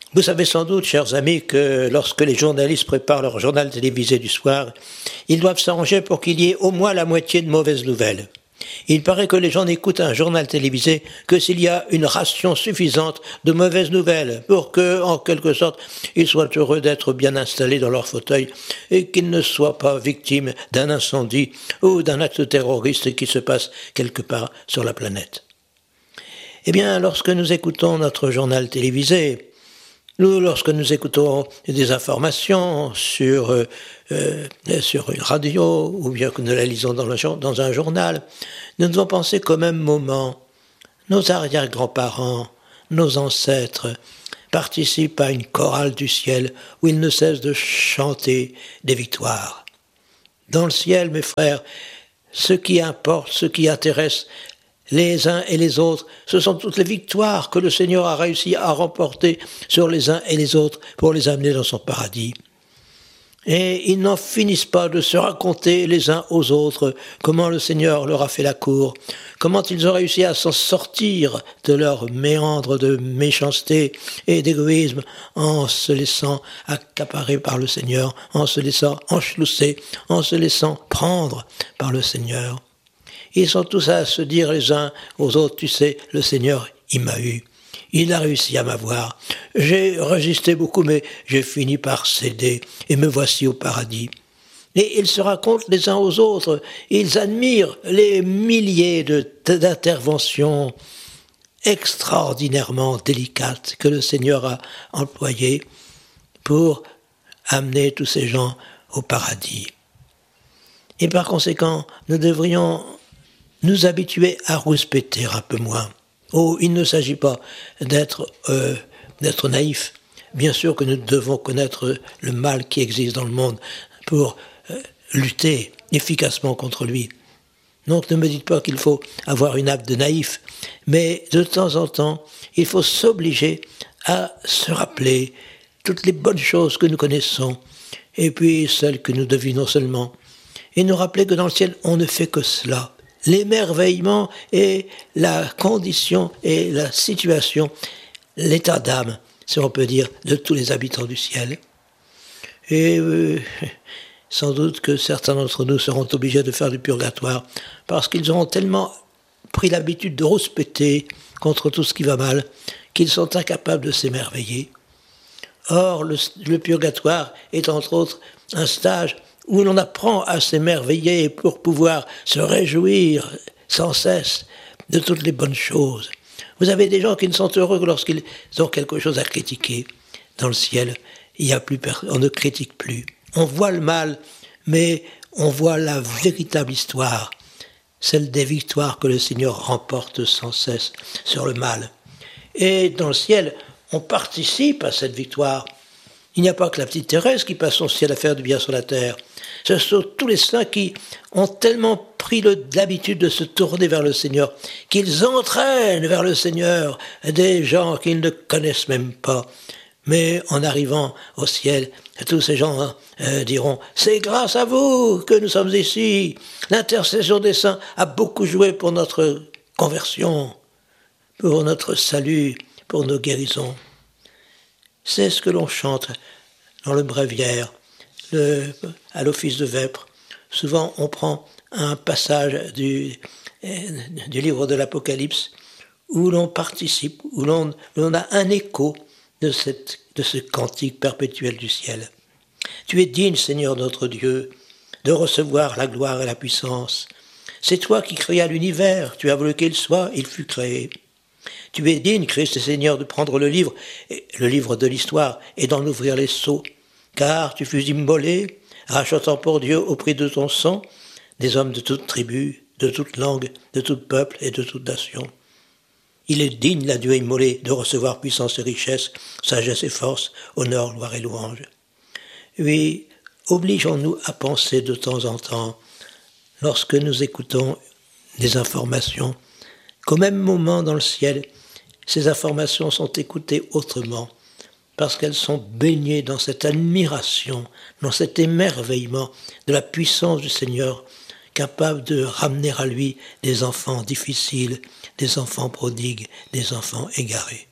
Vous savez sans doute, chers amis, que lorsque les journalistes préparent leur journal télévisé du soir, ils doivent s'arranger pour qu'il y ait au moins la moitié de mauvaises nouvelles. Il paraît que les gens n'écoutent un journal télévisé que s'il y a une ration suffisante de mauvaises nouvelles pour que, en quelque sorte, ils soient heureux d'être bien installés dans leur fauteuil et qu'ils ne soient pas victimes d'un incendie ou d'un acte terroriste qui se passe quelque part sur la planète. Eh bien, lorsque nous écoutons notre journal télévisé, lorsque nous écoutons des informations sur une radio, ou bien que nous la lisons dans un journal, nous devons penser qu'au même moment, nos arrière-grands-parents, nos ancêtres, participent à une chorale du ciel où ils ne cessent de chanter des victoires. Dans le ciel, mes frères, ce qui importe, ce qui intéresse les uns et les autres, ce sont toutes les victoires que le Seigneur a réussi à remporter sur les uns et les autres pour les amener dans son paradis. Et ils n'en finissent pas de se raconter les uns aux autres comment le Seigneur leur a fait la cour, comment ils ont réussi à s'en sortir de leur méandre de méchanceté et d'égoïsme en se laissant accaparer par le Seigneur, en se laissant enchlousser, en se laissant prendre par le Seigneur. Ils sont tous à se dire les uns aux autres, tu sais, le Seigneur, il m'a eu. Il a réussi à m'avoir. J'ai résisté beaucoup, mais j'ai fini par céder, et me voici au paradis. Et ils se racontent les uns aux autres, ils admirent les milliers d'interventions extraordinairement délicates que le Seigneur a employées pour amener tous ces gens au paradis. Et par conséquent, nous devrions nous habituer à rouspéter un peu moins. Oh, il ne s'agit pas d'être naïf. Bien sûr que nous devons connaître le mal qui existe dans le monde pour lutter efficacement contre lui. Donc ne me dites pas qu'il faut avoir une âme de naïf, mais de temps en temps, il faut s'obliger à se rappeler toutes les bonnes choses que nous connaissons, et puis celles que nous devinons seulement, et nous rappeler que dans le ciel, on ne fait que cela. L'émerveillement est la condition et la situation, l'état d'âme, si on peut dire, de tous les habitants du ciel. Et sans doute que certains d'entre nous seront obligés de faire du purgatoire parce qu'ils auront tellement pris l'habitude de rouspéter contre tout ce qui va mal qu'ils sont incapables de s'émerveiller. Or, le purgatoire est entre autres un stage où l'on apprend à s'émerveiller pour pouvoir se réjouir sans cesse de toutes les bonnes choses. Vous avez des gens qui ne sont heureux que lorsqu'ils ont quelque chose à critiquer. Dans le ciel, on ne critique plus. On voit le mal, mais on voit la véritable histoire, celle des victoires que le Seigneur remporte sans cesse sur le mal. Et dans le ciel, on participe à cette victoire. Il n'y a pas que la petite Thérèse qui passe son ciel à faire du bien sur la terre. Ce sont tous les saints qui ont tellement pris l'habitude de se tourner vers le Seigneur qu'ils entraînent vers le Seigneur des gens qu'ils ne connaissent même pas. Mais en arrivant au ciel, tous ces gens diront « C'est grâce à vous que nous sommes ici. L'intercession des saints a beaucoup joué pour notre conversion, pour notre salut, pour nos guérisons. » C'est ce que l'on chante dans le bréviaire, à l'office de vêpres. Souvent, on prend un passage du livre de l'Apocalypse où l'on participe, où l'on a un écho de ce cantique perpétuel du ciel. Tu es digne, Seigneur notre Dieu, de recevoir la gloire et la puissance. C'est toi qui créas l'univers, tu as voulu qu'il soit, il fut créé. Tu es digne, Christ et Seigneur, de prendre le livre de l'histoire, et d'en ouvrir les sceaux, car tu fus immolé, rachetant pour Dieu au prix de ton sang des hommes de toute tribu, de toute langue, de tout peuple et de toute nation. Il est digne, l'adieu immolé, de recevoir puissance et richesse, sagesse et force, honneur, gloire et louange. Oui, obligeons-nous à penser de temps en temps, lorsque nous écoutons des informations, qu'au même moment dans le ciel, ces informations sont écoutées autrement, parce qu'elles sont baignées dans cette admiration, dans cet émerveillement de la puissance du Seigneur, capable de ramener à lui des enfants difficiles, des enfants prodigues, des enfants égarés.